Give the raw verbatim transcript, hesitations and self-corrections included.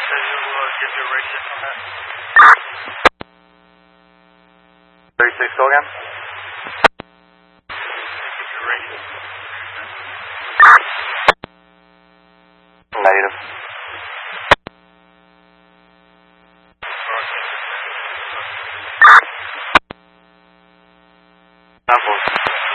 So you'll uh, give your radius on that? thirty-six, go again? Give your radius. Negative.